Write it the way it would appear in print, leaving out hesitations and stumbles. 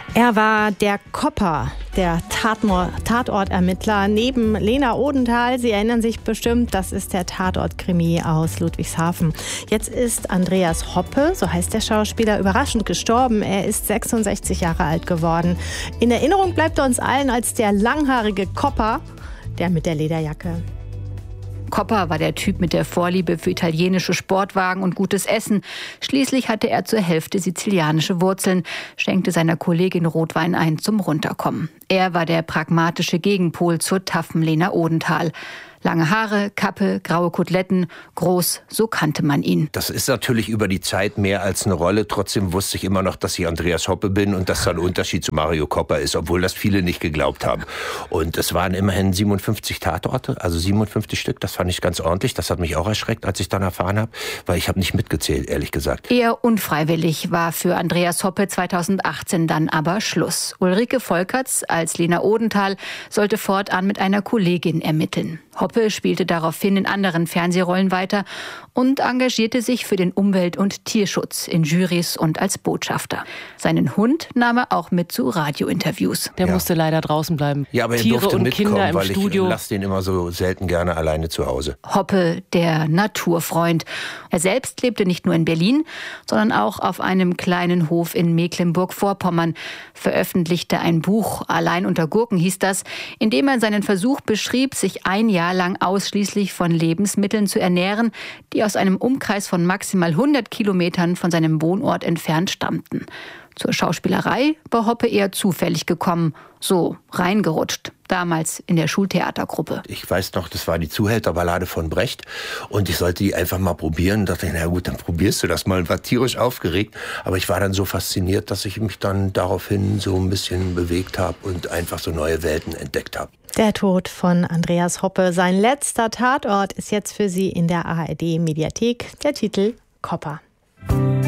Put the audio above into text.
Er war der Kopper, der Tatortermittler neben Lena Odenthal. Sie erinnern sich bestimmt, das ist der Tatort-Krimi aus Ludwigshafen. Jetzt ist Andreas Hoppe, so heißt der Schauspieler, überraschend gestorben. Er ist 66 Jahre alt geworden. In Erinnerung bleibt er uns allen als der langhaarige Kopper, der mit der Lederjacke. Kopper war der Typ mit der Vorliebe für italienische Sportwagen und gutes Essen. Schließlich hatte er zur Hälfte sizilianische Wurzeln, schenkte seiner Kollegin Rotwein ein zum Runterkommen. Er war der pragmatische Gegenpol zur taffen Lena Odenthal. Lange Haare, Kappe, graue Koteletten, groß, so kannte man ihn. Das ist natürlich über die Zeit mehr als eine Rolle. Trotzdem wusste ich immer noch, dass ich Andreas Hoppe bin und dass da ein Unterschied zu Mario Kopper ist, obwohl das viele nicht geglaubt haben. Und es waren immerhin 57 Tatorte, also 57 Stück. Das fand ich ganz ordentlich. Das hat mich auch erschreckt, als ich dann erfahren habe, weil ich habe nicht mitgezählt, ehrlich gesagt. Eher unfreiwillig war für Andreas Hoppe 2018 dann aber Schluss. Ulrike Volkerts als Lena Odenthal sollte fortan mit einer Kollegin ermitteln. Hoppe spielte daraufhin in anderen Fernsehrollen weiter und engagierte sich für den Umwelt- und Tierschutz in Jurys und als Botschafter. Seinen Hund nahm er auch mit zu Radiointerviews. Der musste leider draußen bleiben. Ja, aber er Tiere durfte und mitkommen, Kinder im weil Studio. Ich lasse den immer so selten gerne alleine zu Hause. Hoppe, der Naturfreund. Er selbst lebte nicht nur in Berlin, sondern auch auf einem kleinen Hof in Mecklenburg-Vorpommern, veröffentlichte ein Buch, Allein unter Gurken hieß das, in dem er seinen Versuch beschrieb, sich ein Jahr lang ausschließlich von Lebensmitteln zu ernähren, die aus einem Umkreis von maximal 100 Kilometern von seinem Wohnort entfernt stammten. Zur Schauspielerei war Hoppe eher zufällig gekommen, so reingerutscht, damals in der Schultheatergruppe. Ich weiß noch, das war die Zuhälterballade von Brecht und ich sollte die einfach mal probieren. Da dachte ich, na gut, dann probierst du das mal. War tierisch aufgeregt, aber ich war dann so fasziniert, dass ich mich dann daraufhin so ein bisschen bewegt habe und einfach so neue Welten entdeckt habe. Der Tod von Andreas Hoppe. Sein letzter Tatort ist jetzt für Sie in der ARD-Mediathek. Der Titel Kopper.